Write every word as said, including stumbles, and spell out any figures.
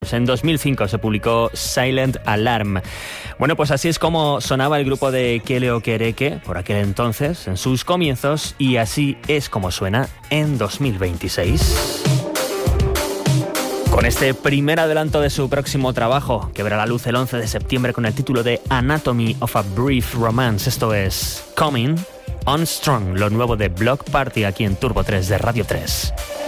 En dos mil cinco se publicó Silent Alarm. Bueno, pues así es como sonaba el grupo de Kele Okereke por aquel entonces, en sus comienzos, y así es como suena en dos mil veintiséis. Con este primer adelanto de su próximo trabajo, que verá la luz el once de septiembre con el título de Anatomy of a Brief Romance. Esto es Coming On Strong, lo nuevo de Block Party aquí en Turbo tres de Radio tres.